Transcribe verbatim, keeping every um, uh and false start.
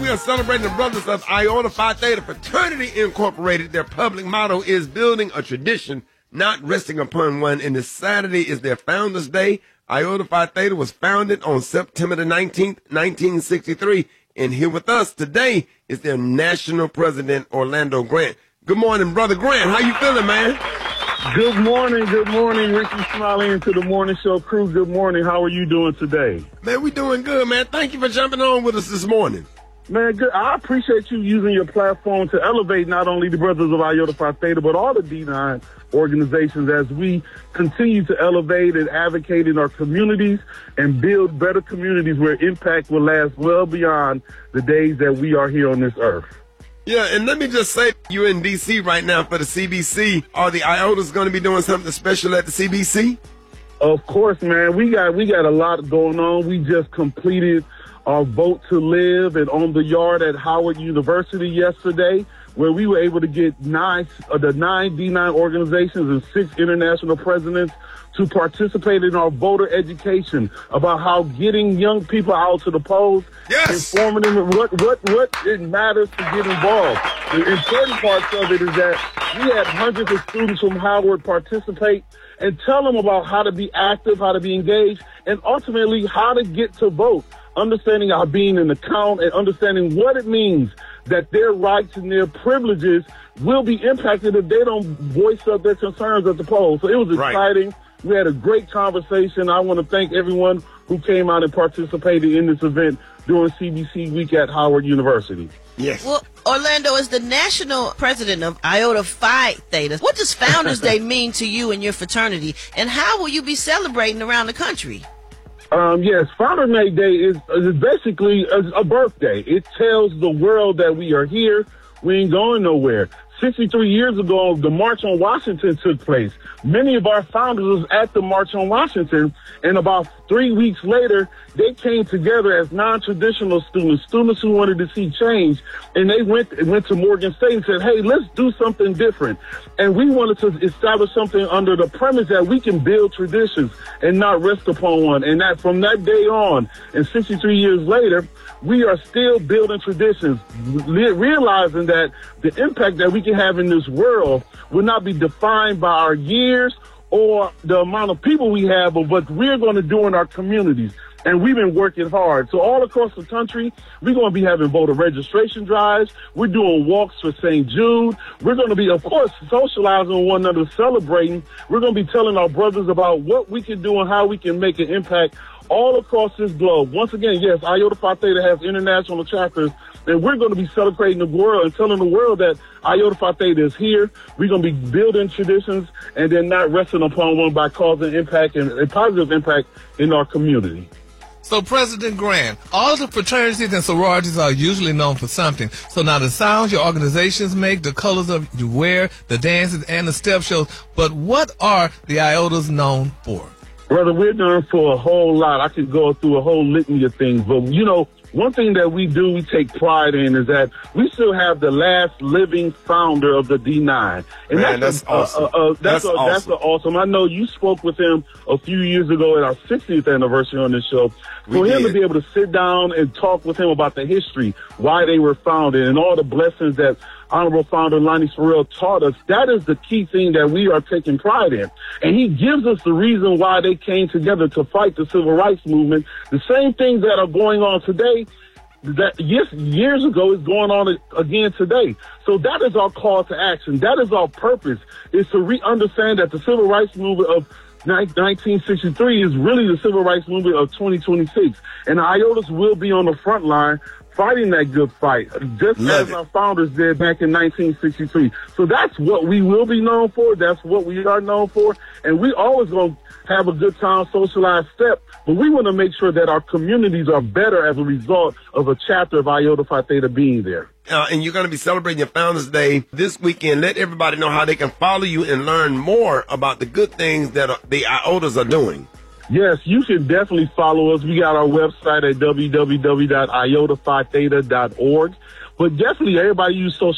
we are celebrating the brothers of Iota Phi Theta Fraternity Incorporated. Their public motto is building a tradition, not resting upon one. And this Saturday is their Founders Day. Iota Phi Theta was founded on September the nineteenth, nineteen sixty-three. And here with us today is their national president, Orlando Grant. Good morning, Brother Grant. How you feeling, man? Good morning, good morning, Ricky Smiley, and to the morning show crew. Good morning. How are you doing today? Man, we doing good, man. Thank you for jumping on with us this morning. Man, good. I appreciate you using your platform to elevate not only the brothers of Iota Phi Theta, but all the D nine organizations as we continue to elevate and advocate in our communities and build better communities where impact will last well beyond the days that we are here on this earth. Yeah, and let me just say, you're in D C right now for the C B C. Are the Iotas going to be doing something special at the C B C? Of course, man. We got we got a lot going on. We just completed our Vote to Live and On the Yard at Howard University yesterday, where we were able to get nine uh, the nine D nine organizations and six international presidents to participate in our voter education about how getting young people out to the polls, yes, informing them what, what, what it matters to get involved. The important parts of it is that we had hundreds of students from Howard participate and tell them about how to be active, how to be engaged, and ultimately how to get to vote, understanding our being an account and understanding what it means that their rights and their privileges will be impacted if they don't voice up their concerns at the polls. So it was exciting. Right. We had a great conversation. I want to thank everyone who came out and participated in this event during C B C Week at Howard University. Yes. Well, Orlando, is the national president of Iota Phi Theta. What does Founders Day mean to you and your fraternity, and how will you be celebrating around the country? Um, yes, Founders Day is, is basically a, a birthday. It tells the world that we are here. We ain't going nowhere. sixty-three years ago, the March on Washington took place. Many of our founders was at the March on Washington, and about three weeks later, they came together as non-traditional students, students who wanted to see change, and they went went to Morgan State and said, hey, let's do something different. And we wanted to establish something under the premise that we can build traditions and not rest upon one. And that from that day on, and sixty-three years later, we are still building traditions, realizing that the impact that we can have in this world will not be defined by our years or the amount of people we have, but what we're going to do in our communities. And we've been working hard. So all across the country, we're going to be having voter registration drives. We're doing walks for Saint Jude. We're going to be, of course, socializing with one another, celebrating. We're going to be telling our brothers about what we can do and how we can make an impact all across this globe. Once again, yes, Iota Phi Theta has international chapters, and we're going to be celebrating the world and telling the world that Iota Phi Theta is here. We're going to be building traditions and then not resting upon one by causing impact and a positive impact in our community. So, President Grant, all the fraternities and sororities are usually known for something. So now the sounds your organizations make, the colors of you wear, the dances, and the step shows. But what are the Iotas known for? Brother, we're known for a whole lot. I could go through a whole litany of things. But, you know, one thing that we do, we take pride in, is that we still have the last living founder of the D nine. And Man, that's, that's awesome. Uh, uh, that's, that's a, awesome. That's a awesome. I know you spoke with him a few years ago at our sixtieth anniversary on this show. For We him did. to be able to sit down and talk with him about the history, why they were founded, and all the blessings that Honorable Founder Lonnie Sorrell taught us, that is the key thing that we are taking pride in. And he gives us the reason why they came together to fight the civil rights movement. The same things that are going on today, that yes, years ago is going on again today. So that is our call to action. That is our purpose, is to re-understand that the civil rights movement of nineteen sixty-three is really the civil rights movement of twenty twenty-six. And the Iotas will be on the front line fighting that good fight, just Love as it. our founders did back in nineteen sixty-three. So that's what we will be known for. That's what we are known for. And we always going to have a good time, socialize, step. But we want to make sure that our communities are better as a result of a chapter of Iota Phi Theta being there. Uh, and you're going to be celebrating your Founders Day this weekend. Let everybody know how they can follow you and learn more about the good things that are, the Iotas are doing. Yes, you can definitely follow us. We got our website at w w w dot iota phi theta dot org. But definitely everybody use social